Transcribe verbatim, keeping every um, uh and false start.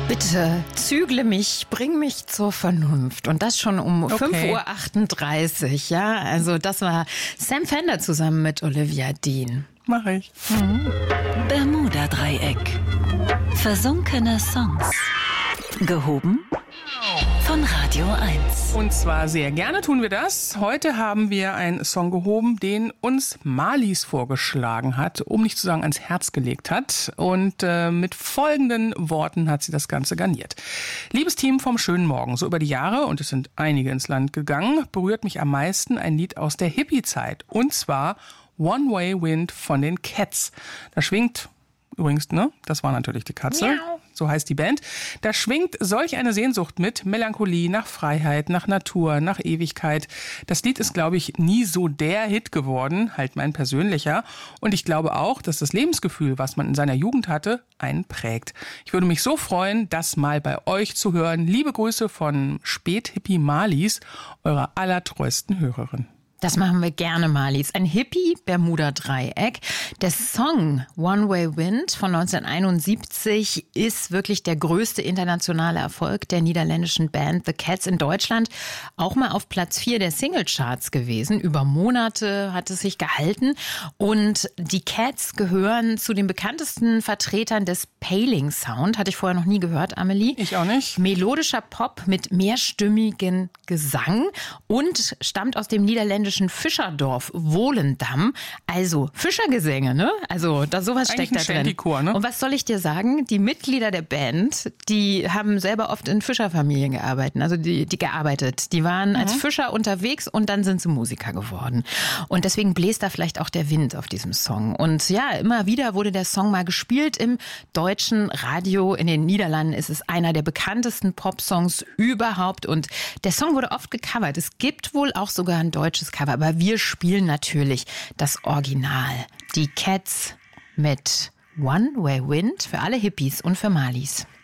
Bitte zügle mich, bring mich zur Vernunft. Und das schon um okay. fünf Uhr achtunddreißig. Ja, also das war Sam Fender zusammen mit Olivia Dean. Mach ich. Mhm. Bermuda-Dreieck. Versunkene Songs. Gehoben von Radio eins. Und zwar sehr gerne tun wir das. Heute haben wir einen Song gehoben, den uns Marlies vorgeschlagen hat, um nicht zu sagen ans Herz gelegt hat. Und äh, mit folgenden Worten hat sie das Ganze garniert. Liebes Team vom schönen Morgen, so über die Jahre, und es sind einige ins Land gegangen, berührt mich am meisten ein Lied aus der Hippie-Zeit. Und zwar One Way Wind von den Cats. Da schwingt übrigens, ne, das war natürlich die Katze. Miau. So heißt die Band. Da schwingt solch eine Sehnsucht mit, Melancholie nach Freiheit, nach Natur, nach Ewigkeit. Das Lied ist, glaube ich, nie so der Hit geworden, halt mein persönlicher. Und ich glaube auch, dass das Lebensgefühl, was man in seiner Jugend hatte, einen prägt. Ich würde mich so freuen, das mal bei euch zu hören. Liebe Grüße von Späthippie Marlies, eurer allertreuesten Hörerin. Das machen wir gerne, Marlies. Ein Hippie-Bermuda-Dreieck. Der Song One Way Wind von neunzehnhunderteinundsiebzig ist wirklich der größte internationale Erfolg der niederländischen Band The Cats in Deutschland. Auch mal auf Platz vier der Singlecharts gewesen. Über Monate hat es sich gehalten. Und die Cats gehören zu den bekanntesten Vertretern des Paling Sound. Hatte ich vorher noch nie gehört, Amelie. Ich auch nicht. Melodischer Pop mit mehrstimmigen Gesang und stammt aus dem niederländischen Fischerdorf Volendam. Also Fischergesänge, ne? Also da sowas Eigentlich steckt da ein drin. Shantychor, ne? Und was soll ich dir sagen? Die Mitglieder der Band, die haben selber oft in Fischerfamilien gearbeitet. Also die, die gearbeitet. Die waren mhm. als Fischer unterwegs und dann sind sie Musiker geworden. Und deswegen bläst da vielleicht auch der Wind auf diesem Song. Und ja, immer wieder wurde der Song mal gespielt im deutschen Radio. In den Niederlanden ist es einer der bekanntesten Popsongs überhaupt. Und der Song wurde oft gecovert. Es gibt wohl auch sogar ein deutsches Cover, aber wir spielen natürlich das Original. Die Cats mit One Way Wind für alle Hippies und für Marlies.